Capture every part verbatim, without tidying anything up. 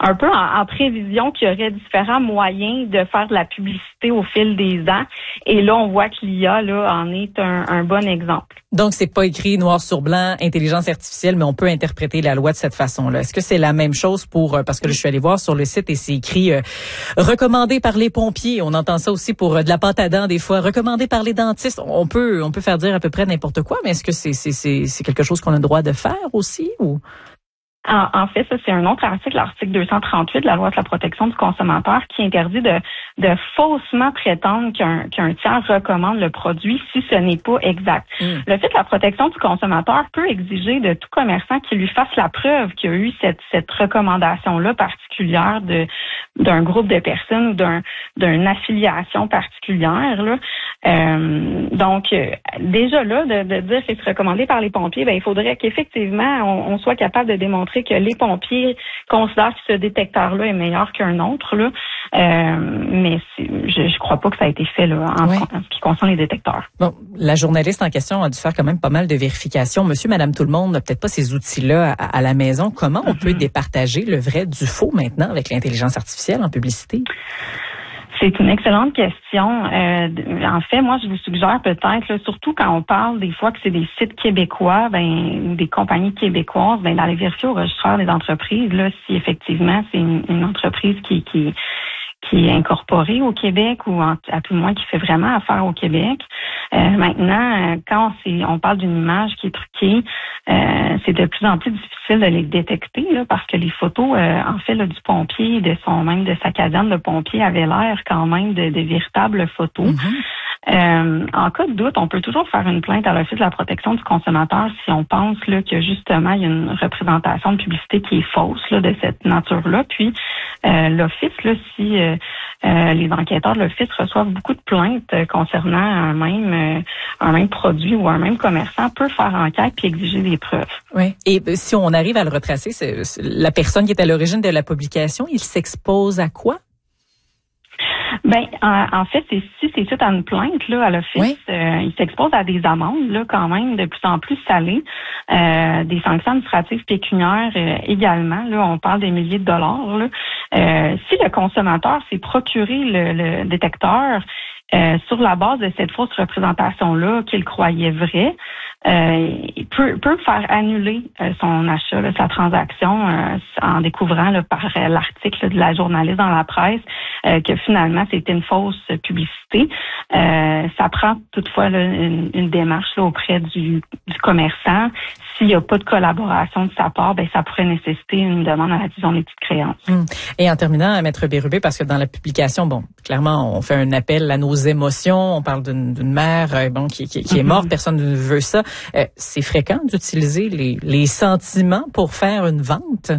un peu en, en prévision qu'il y aurait différents moyens de faire de la publicité au fil des ans. Et là, on voit que l'I A là, en est un, un bon exemple. Donc, c'est pas écrit noir sur blanc, intelligence artificielle, mais on peut interpréter la loi de cette façon-là. Est-ce que c'est la même chose pour, parce que là, je suis allée voir sur le site et c'est écrit euh, recommandé par les pompiers. On entend ça aussi pour euh, de la pâte à dents des fois. Recommandé par les dentistes. On peut, on peut faire dire à peu près n'importe quoi, mais est-ce que c'est, c'est, c'est, c'est quelque chose qu'on a le droit de faire aussi ou? En, en fait, ça, c'est un autre article, l'article deux cent trente-huit de la loi de la protection du consommateur, qui interdit de, de faussement prétendre qu'un, qu'un tiers recommande le produit si ce n'est pas exact. Mm. Le fait que la protection du consommateur peut exiger de tout commerçant qu'il lui fasse la preuve qu'il y a eu cette, cette recommandation-là particulière de, d'un groupe de personnes ou d'un, d'une affiliation particulière, là. Euh, donc, euh, déjà là, de, de dire que c'est recommandé par les pompiers, ben, il faudrait qu'effectivement, on, on soit capable de démontrer que les pompiers considèrent que ce détecteur-là est meilleur qu'un autre, là. Euh, mais c'est, je, je crois pas que ça a été fait là, en, oui. en ce qui concerne les détecteurs. Bon, la journaliste en question a dû faire quand même pas mal de vérifications. Monsieur, madame, tout le monde n'a peut-être pas ces outils-là à, à la maison. Comment on mm-hmm. peut départager le vrai du faux maintenant avec l'intelligence artificielle en publicité? C'est une excellente question. Euh, en fait, moi, je vous suggère peut-être, là, surtout quand on parle des fois que c'est des sites québécois, ben, des compagnies québécoises, ben, d'aller vérifier au registraire des entreprises, là, si effectivement c'est une, une entreprise qui, qui, qui est incorporée au Québec ou en, à tout le moins qui fait vraiment affaire au Québec. Euh, maintenant, quand c'est, on parle d'une image qui est truquée, euh, c'est de plus en plus difficile de les détecter là, parce que les photos, euh, en fait, là, du pompier, de son même de sa caserne de pompier avaient l'air quand même de, de véritables photos. Mm-hmm. Euh, en cas de doute, on peut toujours faire une plainte à l'Office de la protection du consommateur si on pense là que justement il y a une représentation de publicité qui est fausse là, de cette nature-là. Puis euh, l'Office, là, si euh, euh, les enquêteurs de l'Office reçoivent beaucoup de plaintes euh, concernant un même euh, un même produit ou un même commerçant, peut faire enquête puis exiger des preuves. Oui. Et si on arrive à le retracer, c'est, c'est la personne qui est à l'origine de la publication, il s'expose à quoi? Ben, en, en fait, c'est, si c'est suite à une plainte là à l'Office, oui. euh, il s'expose à des amendes là quand même de plus en plus salées, euh, des sanctions administratives pécuniaires euh, également. Là, on parle des milliers de dollars. Là. Euh, si le consommateur s'est procuré le, le détecteur euh, sur la base de cette fausse représentation-là qu'il croyait vraie, euh, il peut, peut faire annuler euh, son achat, là, sa transaction, euh, en découvrant là, par euh, l'article là, de la journaliste dans la presse euh, que finalement c'était une fausse publicité. Euh, ça prend toutefois là, une, une démarche là, auprès du, du commerçant. S'il n'y a pas de collaboration de sa part, ben ça pourrait nécessiter une demande à la division des petites créances. Hum. Et en terminant, Maître Bérubé, parce que dans la publication, bon, clairement, on fait un appel à nos émotions. On parle d'une, d'une mère euh, bon qui, qui, qui est morte, mm-hmm. personne ne veut ça. Euh, c'est fréquent d'utiliser les, les sentiments pour faire une vente?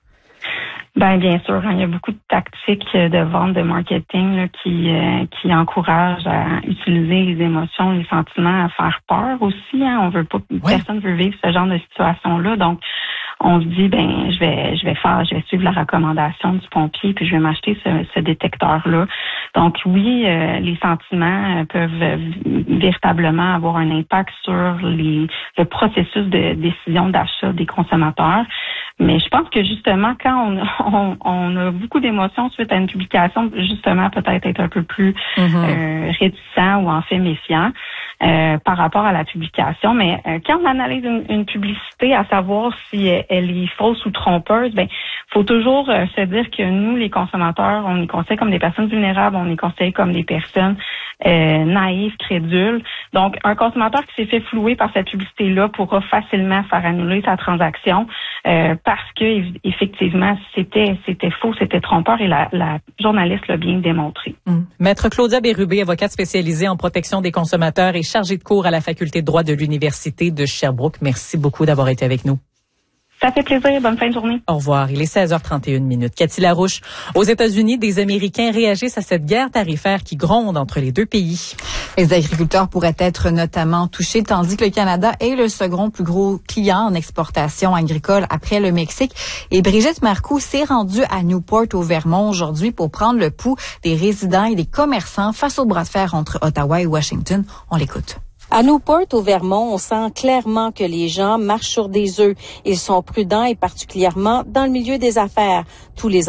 Ben bien sûr, il y a beaucoup de tactiques de vente, de marketing là, qui euh, qui encouragent à utiliser les émotions, les sentiments, à faire peur aussi. Hein. On veut pas, oui. Personne veut vivre ce genre de situation-là, donc on se dit ben je vais je vais faire, je vais suivre la recommandation du pompier puis je vais m'acheter ce, ce détecteur-là. Donc oui, euh, les sentiments peuvent euh, véritablement avoir un impact sur les le processus de décision d'achat des consommateurs. Mais je pense que justement, quand on, on, on a beaucoup d'émotions suite à une publication, justement, peut-être être un peu plus mm-hmm. euh, réticent ou en fait méfiant euh, par rapport à la publication. Mais euh, quand on analyse une, une publicité, à savoir si elle, elle est fausse ou trompeuse, ben faut toujours euh, se dire que nous, les consommateurs, on est considérés comme des personnes vulnérables, on est considérés comme des personnes euh, naïves, crédules. Donc, un consommateur qui s'est fait flouer par cette publicité-là pourra facilement faire annuler sa transaction euh, parce que effectivement, c'était c'était faux, c'était trompeur et la, la journaliste l'a bien démontré. Mmh. Maître Claudia Bérubé, avocate spécialisée en protection des consommateurs et chargée de cours à la faculté de droit de l'Université de Sherbrooke. Merci beaucoup d'avoir été avec nous. Ça fait plaisir. Bonne fin de journée. Au revoir. Il est seize heures trente et une minutes. Cathy Larouche. Aux États-Unis, des Américains réagissent à cette guerre tarifaire qui gronde entre les deux pays. Les agriculteurs pourraient être notamment touchés, tandis que le Canada est le second plus gros client en exportation agricole après le Mexique. Et Brigitte Marcoux s'est rendue à Newport au Vermont aujourd'hui pour prendre le pouls des résidents et des commerçants face au bras de fer entre Ottawa et Washington. On l'écoute. À Newport, au Vermont, on sent clairement que les gens marchent sur des œufs. Ils sont prudents et particulièrement dans le milieu des affaires. Tous les